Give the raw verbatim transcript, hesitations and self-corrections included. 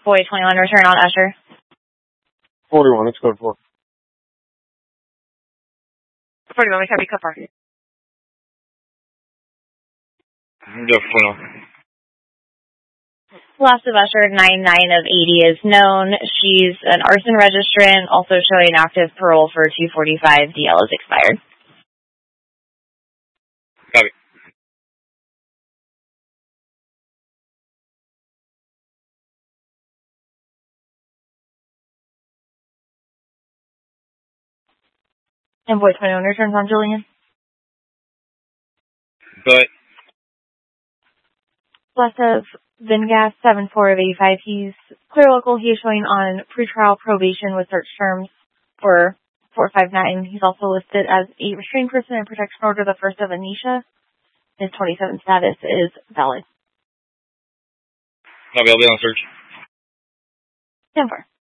Boy twenty-one, return on Usher. forty-one, it's code four. forty-one, we copy, code four. Go for Last of Usher, nine nine of eighty is known. She's an arson registrant, also showing active parole for two forty-five. D L is expired. Copy. And Boy twenty-one returns on Julian. Go ahead. Last of Vingas, seven four of eighty-five. He's clear local. He's showing on pretrial probation with search terms for four five nine. He's also listed as a restrained person in protection order, the first of Anisha. His twenty-seven status is valid. Copy, I'll be on search. Denver.